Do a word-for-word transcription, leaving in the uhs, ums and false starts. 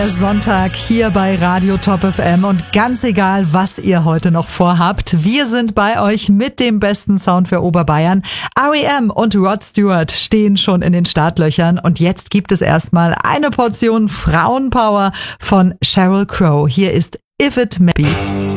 Sonntag hier bei Radio Top F M und ganz egal, was ihr heute noch vorhabt, wir sind bei euch mit dem besten Sound für Oberbayern. R E M und Rod Stewart stehen schon in den Startlöchern und jetzt gibt es erstmal eine Portion Frauenpower von Sheryl Crow. Hier ist If It May Be.